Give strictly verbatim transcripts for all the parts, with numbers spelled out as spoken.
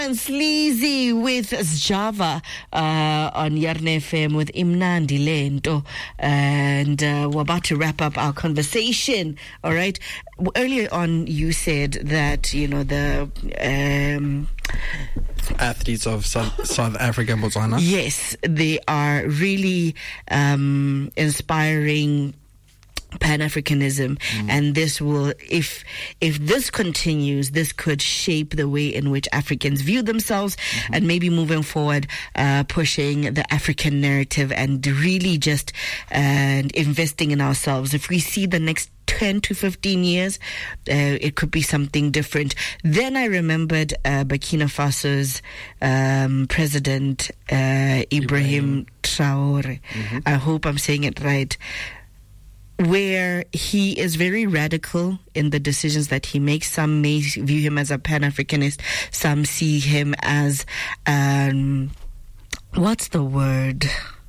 Sleazy with Java uh, on Yarne F M with Imnandi Lento, and uh, we're about to wrap up our conversation. All right. Earlier on, you said that you know the um, athletes of South, South Africa, Botswana. Yes, they are really um, inspiring Pan-Africanism, mm. and this will, if if this continues, this could shape the way in which Africans view themselves, mm-hmm. and maybe moving forward, uh, pushing the African narrative and really just uh, investing in ourselves. If we see the next ten to fifteen years, uh, it could be something different. Then I remembered uh, Burkina Faso's um, president, uh, Ibrahim, Ibrahim Traore. Mm-hmm. I hope I'm saying it right. Where he is very radical in the decisions that he makes. Some may view him as a Pan-Africanist. Some see him as, um, what's the word?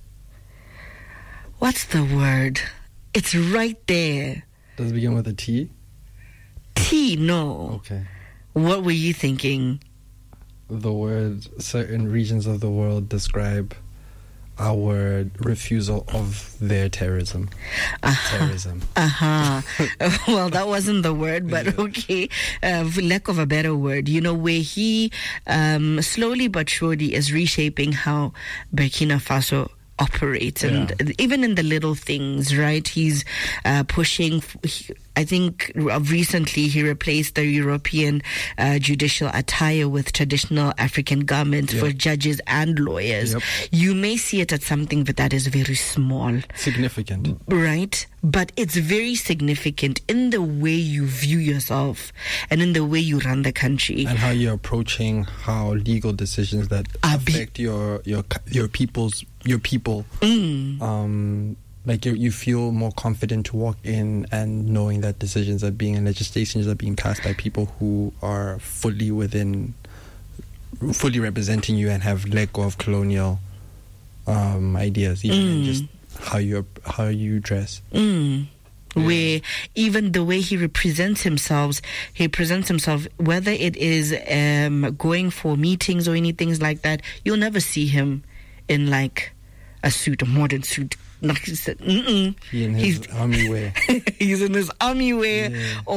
What's the word? It's right there. Does it begin with a T? T, no. Okay. What were you thinking? The word, certain regions of the world describe our refusal of their terrorism. Uh-huh. Terrorism. Uh-huh. Well, that wasn't the word, but yeah. Okay. Uh, for lack of a better word, you know, where he um, slowly but surely is reshaping how Burkina Faso operates, and yeah. even in the little things, right? He's uh, pushing. He, I think recently he replaced the European uh, judicial attire with traditional African garments yep. for judges and lawyers. Yep. You may see it as something that, that is very small. Significant. Right? But it's very significant in the way you view yourself and in the way you run the country. And how you're approaching how legal decisions that Are affect be- your, your, your people's, your people, mm. um, like you, you feel more confident to walk in and knowing that decisions are being and legislations are being passed by people who are fully within, fully representing you and have let go of colonial um, ideas, even mm. in just how you how you dress. Mm. Yeah. Where even the way he represents himself, he presents himself, whether it is um, going for meetings or anything like that, you'll never see him in like a suit, a modern suit. Like he said, mm-mm. He in his he's, army wear. He's in his army wear. Yeah.